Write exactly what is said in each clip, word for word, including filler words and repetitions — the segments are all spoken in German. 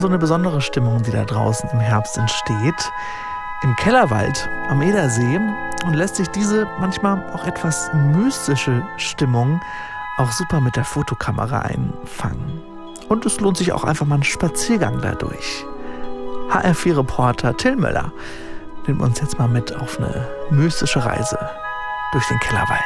So eine besondere Stimmung, die da draußen im Herbst entsteht, im Kellerwald am Edersee, und lässt sich diese manchmal auch etwas mystische Stimmung auch super mit der Fotokamera einfangen. Und es lohnt sich auch einfach mal ein Spaziergang dadurch. H R vier Reporter Till Möller nimmt uns jetzt mal mit auf eine mystische Reise durch den Kellerwald.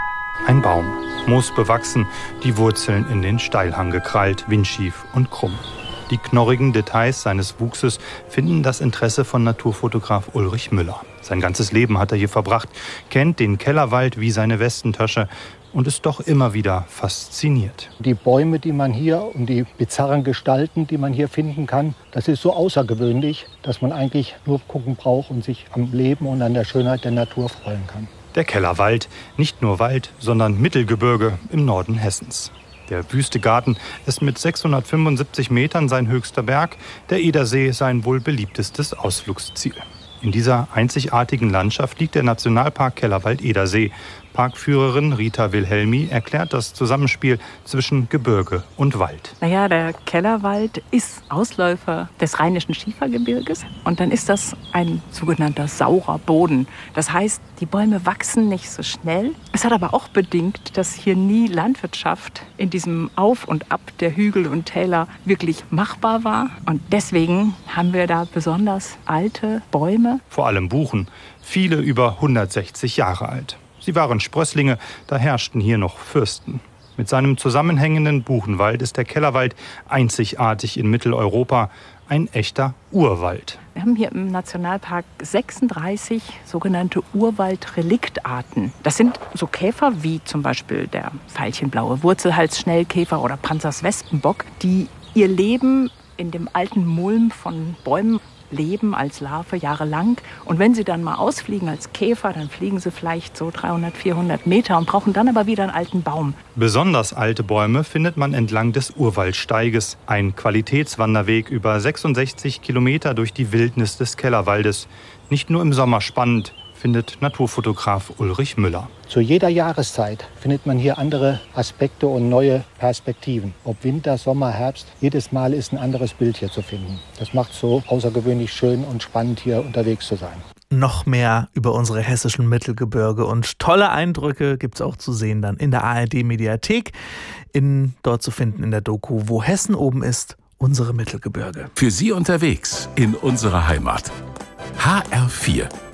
Ein Baum, moosbewachsen, die Wurzeln in den Steilhang gekrallt, windschief und krumm. Die knorrigen Details seines Wuchses finden das Interesse von Naturfotograf Ulrich Müller. Sein ganzes Leben hat er hier verbracht, kennt den Kellerwald wie seine Westentasche und ist doch immer wieder fasziniert. Die Bäume, die man hier und die bizarren Gestalten, die man hier finden kann, das ist so außergewöhnlich, dass man eigentlich nur gucken braucht und sich am Leben und an der Schönheit der Natur freuen kann. Der Kellerwald, nicht nur Wald, sondern Mittelgebirge im Norden Hessens. Der Wüste Garten ist mit sechshundertfünfundsiebzig Metern sein höchster Berg, der Edersee sein wohl beliebtestes Ausflugsziel. In dieser einzigartigen Landschaft liegt der Nationalpark Kellerwald-Edersee. Parkführerin Rita Wilhelmi erklärt das Zusammenspiel zwischen Gebirge und Wald. Naja, der Kellerwald ist Ausläufer des Rheinischen Schiefergebirges und dann ist das ein sogenannter saurer Boden. Das heißt, die Bäume wachsen nicht so schnell. Es hat aber auch bedingt, dass hier nie Landwirtschaft in diesem Auf und Ab der Hügel und Täler wirklich machbar war. Und deswegen haben wir da besonders alte Bäume. Vor allem Buchen, viele über hundertsechzig Jahre alt. Sie waren Sprösslinge, da herrschten hier noch Fürsten. Mit seinem zusammenhängenden Buchenwald ist der Kellerwald einzigartig in Mitteleuropa, ein echter Urwald. Wir haben hier im Nationalpark sechsunddreißig sogenannte Urwaldreliktarten. Das sind so Käfer wie zum Beispiel der veilchenblaue Wurzelhalsschnellkäfer oder Panzers Wespenbock, die ihr Leben in dem alten Mulm von Bäumen leben als Larve jahrelang. Und wenn sie dann mal ausfliegen als Käfer, dann fliegen sie vielleicht so dreihundert, vierhundert Meter und brauchen dann aber wieder einen alten Baum. Besonders alte Bäume findet man entlang des Urwaldsteiges. Ein Qualitätswanderweg über sechsundsechzig Kilometer durch die Wildnis des Kellerwaldes. Nicht nur im Sommer spannend, findet Naturfotograf Ulrich Müller. Zu jeder Jahreszeit findet man hier andere Aspekte und neue Perspektiven. Ob Winter, Sommer, Herbst, jedes Mal ist ein anderes Bild hier zu finden. Das macht es so außergewöhnlich schön und spannend, hier unterwegs zu sein. Noch mehr über unsere hessischen Mittelgebirge und tolle Eindrücke gibt es auch zu sehen dann in der A R D-Mediathek. In, dort zu finden in der Doku Wo Hessen oben ist, unsere Mittelgebirge. Für Sie unterwegs in unserer Heimat. H R vier